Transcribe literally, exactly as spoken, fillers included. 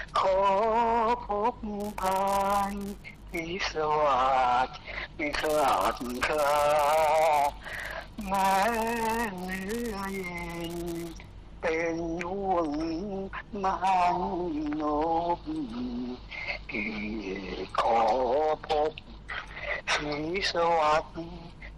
ขอพบผ่านวิสวัสดิ์ไม่ขาดคลาแม้เนื้อเย็นเป็นห่วงมันนบที่ขอพบศรีสวัสดิ์